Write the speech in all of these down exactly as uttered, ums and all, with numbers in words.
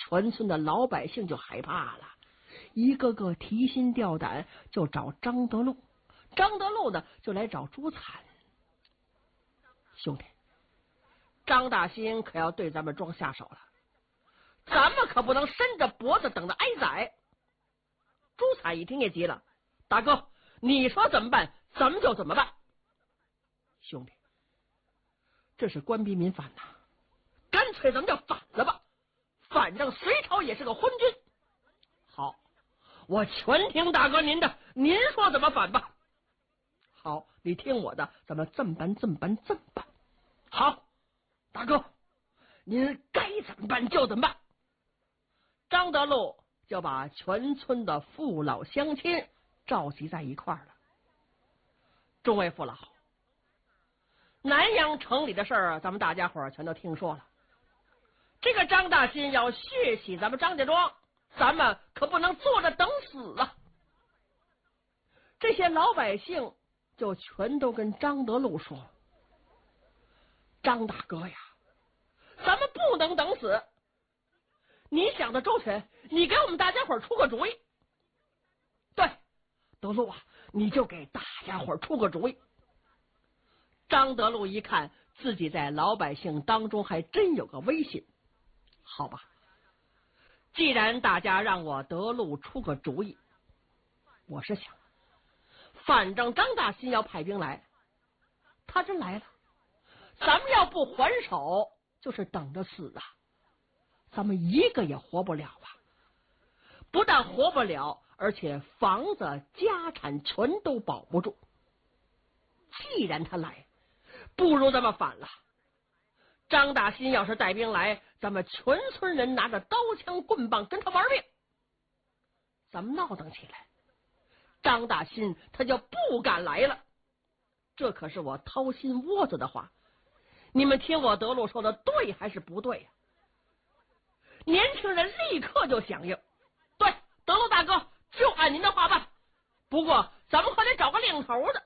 全村的老百姓就害怕了，一个个提心吊胆，就找张德禄。张德禄呢，就来找朱灿。兄弟，张大新可要对咱们庄下手了，咱们可不能伸着脖子等着挨宰。朱灿一听也急了，大哥，你说怎么办，咱们就怎么办。兄弟，这是官逼民反呐，干脆咱们就反了吧，反正隋朝也是个昏君。好，我全听大哥您的，您说怎么反吧。好，你听我的，咱们这么办，这么办，这么办。好，大哥，您该怎么办就怎么办。张德禄就把全村的父老乡亲召集在一块儿了。众位父老，南阳城里的事儿，咱们大家伙儿全都听说了。这个张大新要血洗咱们张家庄，咱们可不能坐着等死啊！这些老百姓就全都跟张德禄说：“张大哥呀，咱们不能等死，你想的周全，你给我们大家伙出个主意。”对，德禄啊，你就给大家伙出个主意。张德禄一看自己在老百姓当中还真有个威信，好吧，既然大家让我德禄出个主意，我是想，反正张大新要派兵来，他真来了，咱们要不还手，就是等着死啊！咱们一个也活不了啊！不但活不了，而且房子、家产全都保不住。既然他来，不如咱们反了。张大新要是带兵来，咱们全村人拿着刀枪棍棒跟他玩命，咱们闹腾起来，张大新他就不敢来了。这可是我掏心窝子的话，你们听我德禄说的对还是不对呀、啊？年轻人立刻就响应，对，德禄大哥就按您的话办，不过咱们可得找个领头的。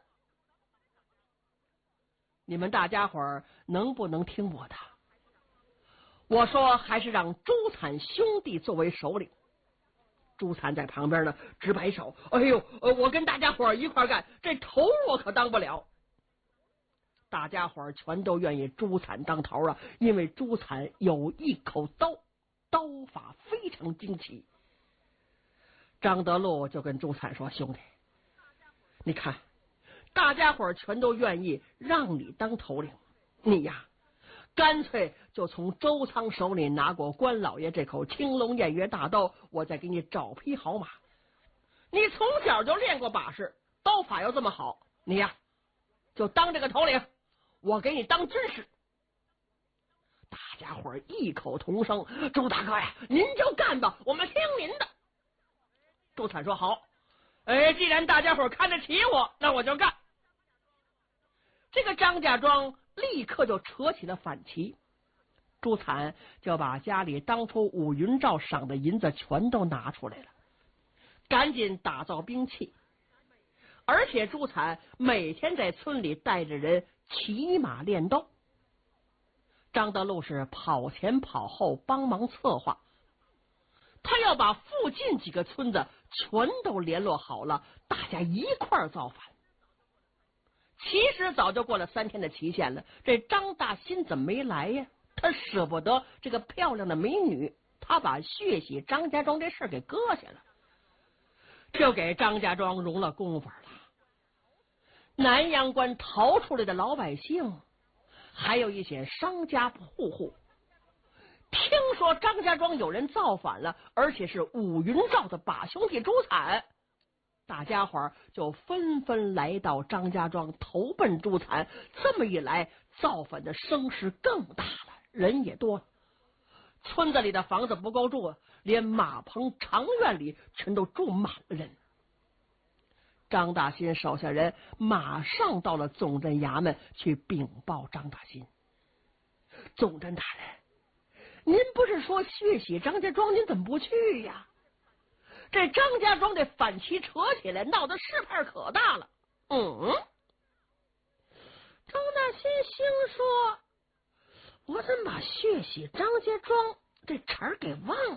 你们大家伙儿能不能听我的？我说还是让朱灿兄弟作为首领。朱灿在旁边呢，直摆手：“哎呦，我跟大家伙儿一块干，这头我可当不了。”大家伙儿全都愿意朱灿当头啊，因为朱灿有一口刀，刀法非常精奇。张德禄就跟朱灿说：“兄弟，你看。”大家伙儿全都愿意让你当头领，你呀，干脆就从周仓手里拿过关老爷这口青龙偃月大刀，我再给你找匹好马。你从小就练过把式，刀法又这么好，你呀，就当这个头领，我给你当军师。大家伙儿异口同声：“朱大哥呀，您就干吧，我们听您的。”朱灿说：“好，哎，既然大家伙儿看得起我，那我就干。”这个张家庄立刻就扯起了反旗，朱灿就把家里当初武云照赏的银子全都拿出来了，赶紧打造兵器，而且朱灿每天在村里带着人骑马练刀。张德禄是跑前跑后帮忙策划，他要把附近几个村子全都联络好了，大家一块儿造反。其实早就过了三天的期限了，这张大新怎么没来呀？他舍不得这个漂亮的美女，他把血洗张家庄这事给搁下了，就给张家庄容了公法了。南阳关逃出来的老百姓，还有一些商家户户，听说张家庄有人造反了，而且是武云照的把兄弟朱灿，大家伙儿就纷纷来到张家庄投奔朱灿。这么一来，造反的声势更大了，人也多了。村子里的房子不够住，连马棚长院里全都住满了人。张大新手下人马上到了总镇衙门去禀报张大新。总镇大人，您不是说血洗张家庄，您怎么不去呀？这张家庄的反旗扯起来，闹得事派可大了。嗯，张大新心说：“我怎么把血洗张家庄这茬儿给忘